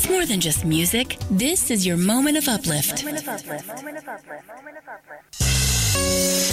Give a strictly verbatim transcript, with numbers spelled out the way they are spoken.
It's more than just music. This is your moment of uplift. Moment of uplift. Moment of uplift. Moment of uplift.